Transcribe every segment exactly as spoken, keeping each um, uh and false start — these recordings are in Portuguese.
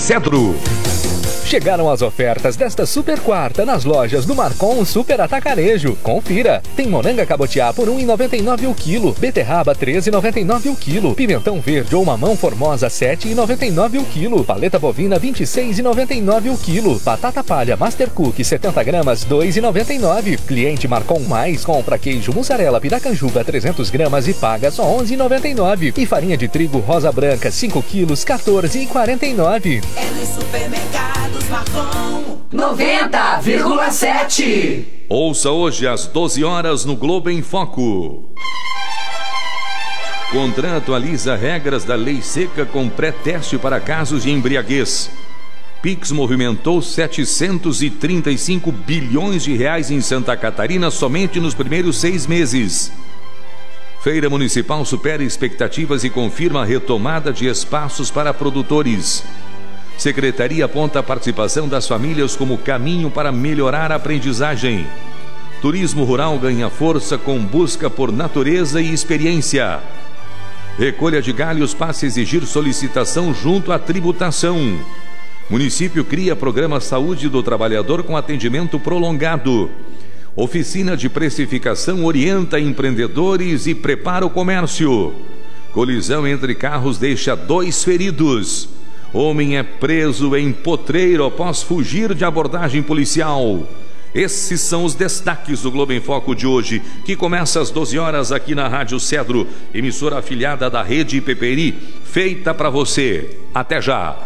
Cedro. Chegaram as ofertas desta super quarta nas lojas do Marcon Super Atacarejo. Confira. Tem moranga cabotiá por um real e noventa e nove centavos o quilo. Beterraba treze reais e noventa e nove centavos o quilo. Pimentão verde ou mamão formosa sete reais e noventa e nove centavos o quilo. Paleta bovina vinte e seis reais e noventa e nove centavos o quilo. Batata palha Master Cook setenta gramas dois reais e noventa e nove centavos. Cliente Marcon Mais compra queijo mussarela piracanjuba trezentos gramas e paga só onze reais e noventa e nove centavos. E farinha de trigo rosa branca cinco quilos quatorze reais e quarenta e nove centavos. É no supermercado Marcon noventa vírgula sete. Ouça hoje às doze horas no Globo em Foco. Contrato atualiza regras da lei seca com pré-teste para casos de embriaguez. Pix movimentou setecentos e trinta e cinco bilhões de reais em Santa Catarina somente nos primeiros seis meses. Feira Municipal supera expectativas e confirma a retomada de espaços para produtores. Secretaria aponta a participação das famílias como caminho para melhorar a aprendizagem. Turismo rural ganha força com busca por natureza e experiência. Recolha de galhos passa a exigir solicitação junto à tributação. Município cria programa Saúde do Trabalhador com atendimento prolongado. Oficina de precificação orienta empreendedores e prepara o comércio. Colisão entre carros deixa dois feridos. Homem é preso em Potreiro após fugir de abordagem policial. Esses são os destaques do Globo em Foco de hoje, que começa às doze horas aqui na Rádio Cedro, emissora afiliada da Rede Peperi, feita para você. Até já!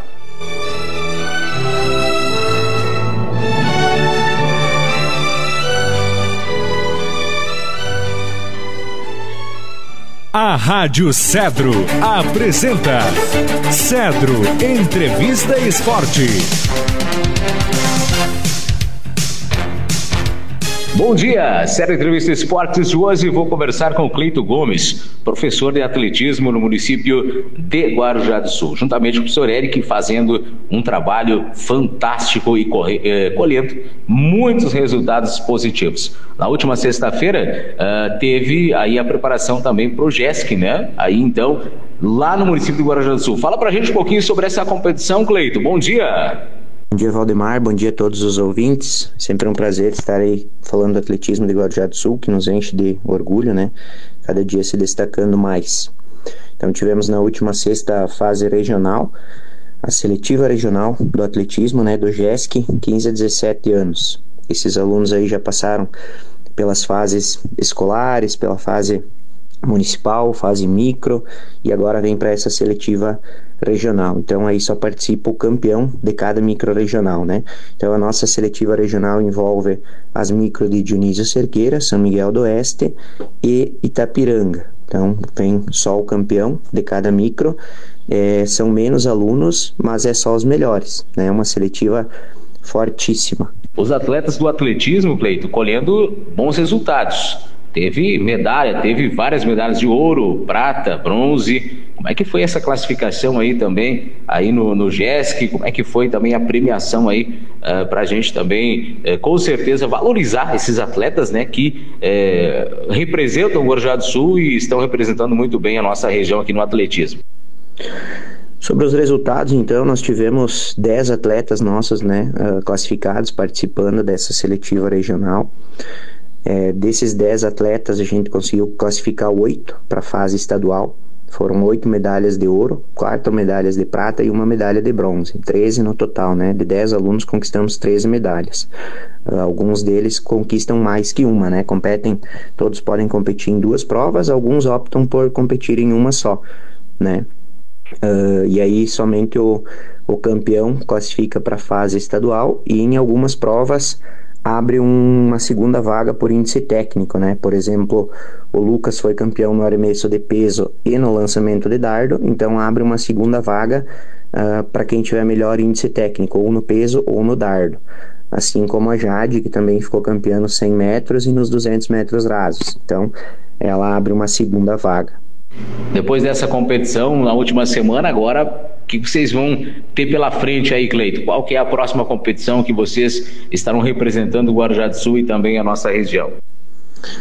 A Rádio Cedro apresenta Cedro Entrevista Esporte. Bom dia, Cedro Entrevista Esportes de hoje. Vou conversar com o Cleito Gomes, professor de atletismo no município de Guarujá do Sul, juntamente com o professor Eric, fazendo um trabalho fantástico e eh, colhendo muitos resultados positivos. Na última sexta-feira uh, teve aí a preparação também para o GESC, né? Aí então, lá no município de Guarujá do Sul. Fala pra gente um pouquinho sobre essa competição, Cleito. Bom dia! Bom dia, Valdemar. Bom dia a todos os ouvintes. Sempre um prazer estar aí falando do atletismo de Guarujá do Sul, que nos enche de orgulho, né? Cada dia se destacando mais. Então tivemos na última sexta fase regional, a seletiva regional do atletismo, né? Do GESC, quinze a dezessete anos. Esses alunos aí já passaram pelas fases escolares, pela fase municipal, fase micro, e agora vem para essa seletiva regional. Então aí só participa o campeão de cada micro-regional, né? Então a nossa seletiva regional envolve as micro de Dionísio Cerqueira, São Miguel do Oeste e Itapiranga. Então vem só o campeão de cada micro, é, são menos alunos, mas é só os melhores, né? É uma seletiva fortíssima. Os atletas do atletismo, Cleito, colhendo bons resultados. Teve medalha, teve várias medalhas de ouro, prata, bronze. Como é que foi essa classificação aí também, aí no, no GESC? Como é que foi também a premiação aí, uh, pra gente também, uh, com certeza, valorizar esses atletas, né, que uh, representam o Guarujá do Sul e estão representando muito bem a nossa região aqui no atletismo. Sobre os resultados, então, nós tivemos dez atletas nossos, né, uh, classificados, participando dessa seletiva regional. É, desses dez atletas, a gente conseguiu classificar oito para a fase estadual. Foram oito medalhas de ouro, quatro medalhas de prata e uma medalha de bronze. treze no total, né? De dez alunos conquistamos treze medalhas. Uh, alguns deles conquistam mais que uma, né? Competem, todos podem competir em duas provas, alguns optam por competir em uma só, né? Uh, e aí somente o, o campeão classifica para a fase estadual, e em algumas provas abre uma segunda vaga por índice técnico, né? Por exemplo, o Lucas foi campeão no arremesso de peso e no lançamento de dardo, então abre uma segunda vaga uh, para quem tiver melhor índice técnico, ou no peso ou no dardo. Assim como a Jade, que também ficou campeã nos cem metros e nos duzentos metros rasos. Então, ela abre uma segunda vaga. Depois dessa competição, na última semana, agora, o que vocês vão ter pela frente aí, Cleito? Qual que é a próxima competição que vocês estarão representando o Guarujá do Sul e também a nossa região?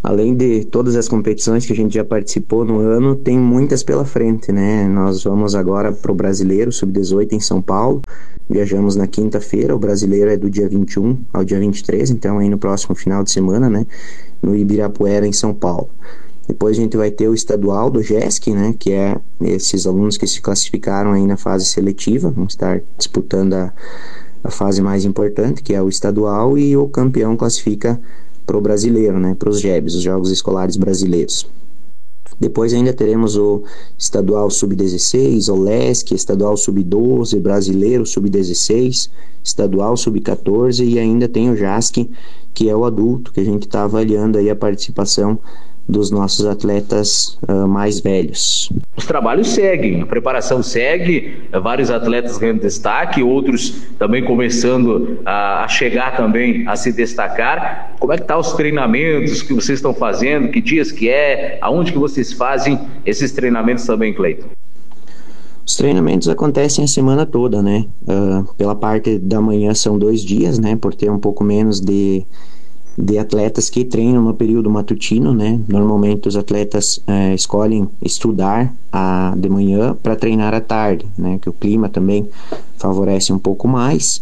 além de todas as competições que a gente já participou no ano, tem muitas pela frente, né? Nós vamos agora para o Brasileiro sub dezoito em São Paulo, viajamos na quinta-feira, o Brasileiro é do dia vinte e um ao dia vinte e três, então aí no próximo final de semana, né? No Ibirapuera, em São Paulo. Depois a gente vai ter o estadual do GESC, né? Que é esses alunos que se classificaram aí na fase seletiva, vão estar disputando a, a fase mais importante, que é o estadual, e o campeão classifica para o brasileiro, né, para os G E Bs, os Jogos Escolares Brasileiros. Depois ainda teremos o estadual sub dezesseis, o LESC, estadual sub doze, brasileiro sub dezesseis, estadual sub catorze, e ainda tem o JASC, que é o adulto, que a gente está avaliando aí a participação dos nossos atletas uh, mais velhos. Os trabalhos seguem, a preparação segue, vários atletas ganhando destaque, outros também começando a, a chegar também a se destacar. Como é que tá os treinamentos que vocês estão fazendo, que dias que é, aonde que vocês fazem esses treinamentos também, Cleiton? Os treinamentos acontecem a semana toda, né? Uh, pela parte da manhã são dois dias, né? Por ter um pouco menos de de atletas que treinam no período matutino, né? Normalmente os atletas é, escolhem estudar a, de manhã para treinar à tarde, né? Que o clima também favorece um pouco mais,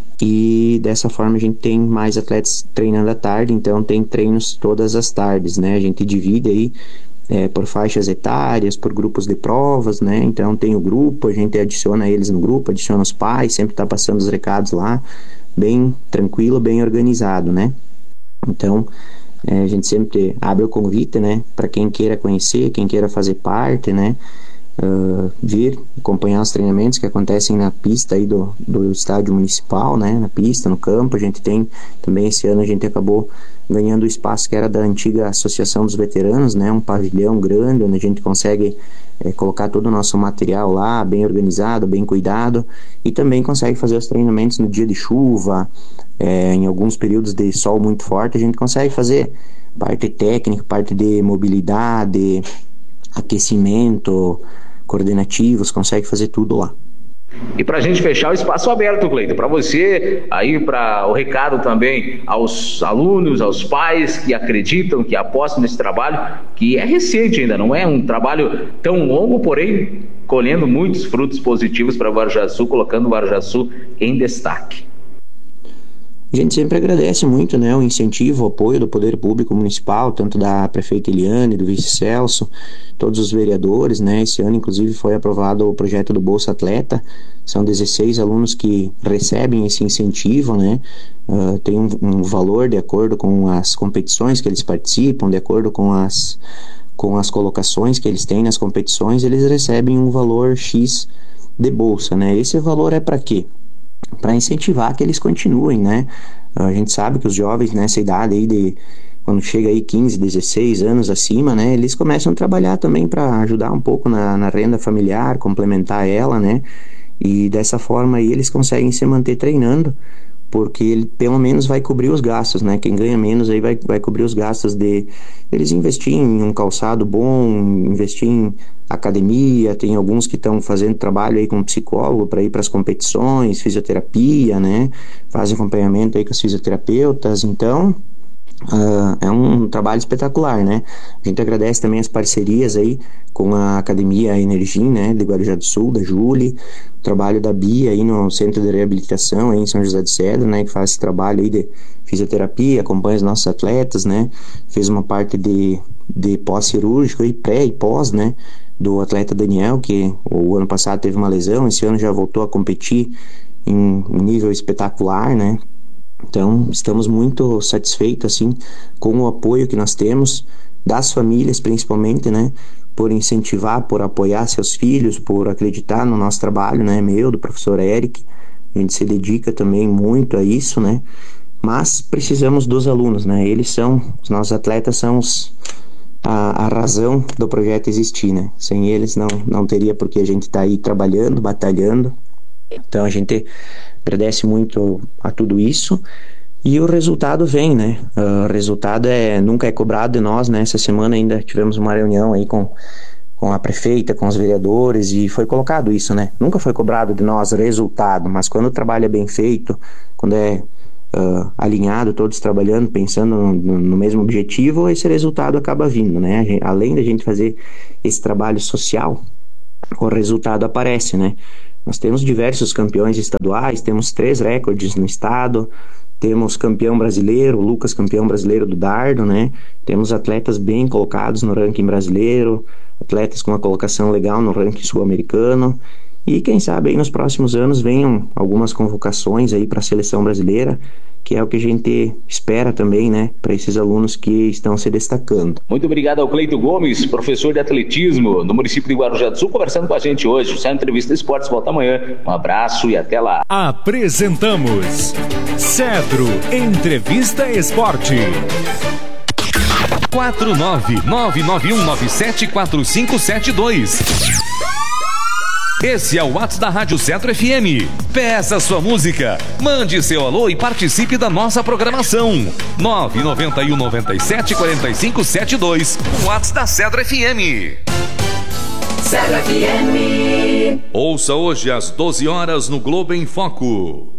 e dessa forma a gente tem mais atletas treinando à tarde, então tem treinos todas as tardes, né? A gente divide aí é, por faixas etárias, por grupos de provas, né? Então tem o grupo, a gente adiciona eles no grupo, adiciona os pais, sempre tá passando os recados lá, bem tranquilo, bem organizado, né? Então, é, a gente sempre abre o convite, né, para quem queira conhecer, quem queira fazer parte, né, uh, vir acompanhar os treinamentos que acontecem na pista aí do, do estádio municipal, né, na pista, no campo. A gente tem também, esse ano a gente acabou ganhando o espaço que era da antiga Associação dos Veteranos, né, um pavilhão grande onde a gente consegue é, colocar todo o nosso material lá, bem organizado, bem cuidado, e também consegue fazer os treinamentos no dia de chuva. É, em alguns períodos de sol muito forte, a gente consegue fazer parte técnica, parte de mobilidade, aquecimento, coordenativos, consegue fazer tudo lá. E para a gente fechar, o espaço aberto, Cleiton, para você, aí para o recado também aos alunos, aos pais que acreditam, que apostam nesse trabalho, que é recente ainda, não é um trabalho tão longo, porém colhendo muitos frutos positivos para o Guarujá Sul, colocando o Guarujá Sul em destaque. A gente sempre agradece muito, né, o incentivo, o apoio do Poder Público Municipal, tanto da prefeita Eliane, do vice Celso, todos os vereadores, né. Esse ano inclusive foi aprovado o projeto do Bolsa Atleta, são dezesseis alunos que recebem esse incentivo, né. Uh, tem um, um valor de acordo com as competições que eles participam, de acordo com as, com as colocações que eles têm nas competições, eles recebem um valor X de bolsa, né. Esse valor é para quê? Para incentivar que eles continuem, né? A gente sabe que os jovens nessa idade aí de quando chega aí quinze, dezesseis anos acima, né, eles começam a trabalhar também para ajudar um pouco na, na renda familiar, complementar ela, né? E dessa forma aí eles conseguem se manter treinando, porque ele pelo menos vai cobrir os gastos, né? Quem ganha menos aí vai, vai cobrir os gastos de eles investir em um calçado bom, investir em academia. Tem alguns que estão fazendo trabalho aí com psicólogo para ir para as competições, fisioterapia, né? Fazem acompanhamento aí com os fisioterapeutas. Então Uh, é um trabalho espetacular, né? A gente agradece também as parcerias aí com a Academia Energim, né, de Guarujá do Sul, da Júlia, o trabalho da Bia aí no Centro de Reabilitação aí em São José de Cedro, né, que faz esse trabalho aí de fisioterapia, acompanha os nossos atletas, né, fez uma parte de, de pós-cirúrgico aí, pré e pós, né, do atleta Daniel, que o ano passado teve uma lesão, esse ano já voltou a competir em um nível espetacular, né. Então, estamos muito satisfeitos, assim, com o apoio que nós temos das famílias, principalmente, né, por incentivar, por apoiar seus filhos, por acreditar no nosso trabalho, né, meu, do professor Eric. A gente se dedica também muito a isso, né, mas precisamos dos alunos, né, eles são, os nossos atletas são os, a, a razão do projeto existir, né, sem eles não, não teria porque a gente está aí trabalhando, batalhando. Então a gente agradece muito a tudo isso e o resultado vem, né? O resultado é, nunca é cobrado de nós, né? Essa semana ainda tivemos uma reunião aí com, com a prefeita, com os vereadores, e foi colocado isso, né? Nunca foi cobrado de nós resultado, mas quando o trabalho é bem feito, quando é uh, alinhado, todos trabalhando, pensando no, no, no mesmo objetivo, esse resultado acaba vindo, né? Gente, além da gente fazer esse trabalho social, o resultado aparece, né? Nós temos diversos campeões estaduais, temos três recordes no estado, temos campeão brasileiro, o Lucas campeão brasileiro do dardo, né? Temos atletas bem colocados no ranking brasileiro, atletas com uma colocação legal no ranking sul-americano, e quem sabe aí nos próximos anos venham algumas convocações aí para a seleção brasileira, que é o que a gente espera também, né, para esses alunos que estão se destacando. Muito obrigado ao Cleito Gomes, professor de atletismo no município de Guarujá do Sul, conversando com a gente hoje. O Centro Entrevista Esportes volta amanhã. Um abraço e até lá. Apresentamos Cedro Entrevista Esporte. quatro nove nove nove um nove sete quatro cinco sete dois. Esse é o WhatsApp da Rádio Cedro F M. Peça sua música, mande seu alô e participe da nossa programação. nove nove um nove sete quatro cinco sete dois. WhatsApp da Cedro F M. Cedro F M. Ouça hoje às doze horas no Globo em Foco.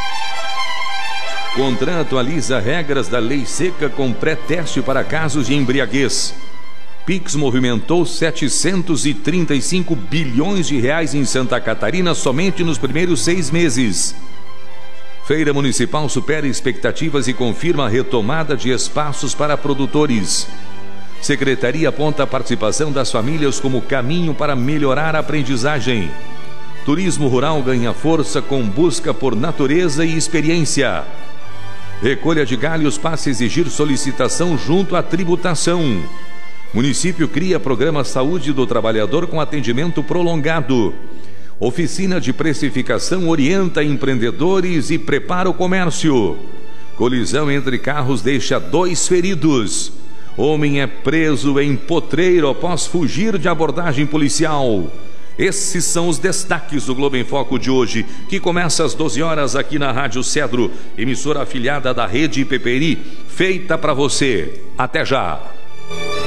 Contrato atualiza regras da lei seca com pré-teste para casos de embriaguez. Pix movimentou setecentos e trinta e cinco bilhões de reais em Santa Catarina somente nos primeiros seis meses. Feira Municipal supera expectativas e confirma a retomada de espaços para produtores. Secretaria aponta a participação das famílias como caminho para melhorar a aprendizagem. Turismo rural ganha força com busca por natureza e experiência. Recolha de galhos passa a exigir solicitação junto à tributação. Município cria programa Saúde do Trabalhador com atendimento prolongado. Oficina de precificação orienta empreendedores e prepara o comércio. Colisão entre carros deixa dois feridos. Homem é preso em Potreiro após fugir de abordagem policial. Esses são os destaques do Globo em Foco de hoje, que começa às doze horas aqui na Rádio Cedro, emissora afiliada da Rede Peperi, feita para você. Até já!